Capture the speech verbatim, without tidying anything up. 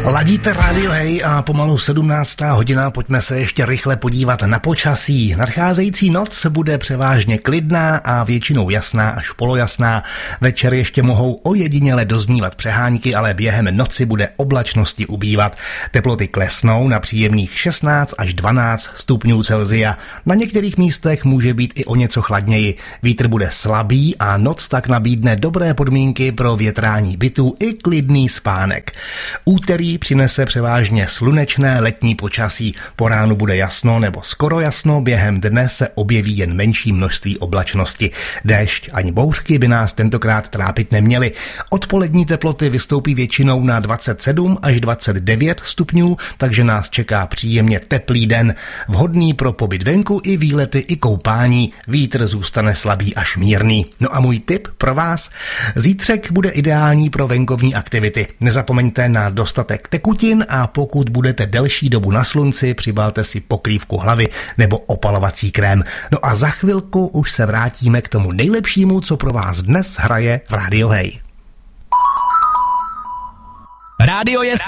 Ladíte rádio Hej a pomalu sedmnáctá hodina, pojďme se ještě rychle podívat na počasí. Nadcházející noc bude převážně klidná a většinou jasná až polojasná. Večer ještě mohou ojediněle doznívat přehánky, ale během noci bude oblačnosti ubývat. Teploty klesnou na příjemných šestnáct až dvanáct stupňů Celsia. Na některých místech může být i o něco chladněji. Vítr bude slabý a noc tak nabídne dobré podmínky pro větrání bytů i klidný spánek. Úterý přinese převážně slunečné letní počasí. Po ránu bude jasno nebo skoro jasno, během dne se objeví jen menší množství oblačnosti. Déšť ani bouřky by nás tentokrát trápit neměly. Odpolední teploty vystoupí většinou na dvacet sedm až dvacet devět stupňů, takže nás čeká příjemně teplý den, vhodný pro pobyt venku i výlety i koupání. Vítr zůstane slabý až mírný. No a můj tip pro vás? Zítřek bude ideální pro venkovní aktivity. Nezapomeňte na dostatek tekutin a pokud budete delší dobu na slunci, přibalte si pokrývku hlavy nebo opalovací krém. No a za chvilku už se vrátíme k tomu nejlepšímu, co pro vás dnes hraje Radio Hej. Rádio je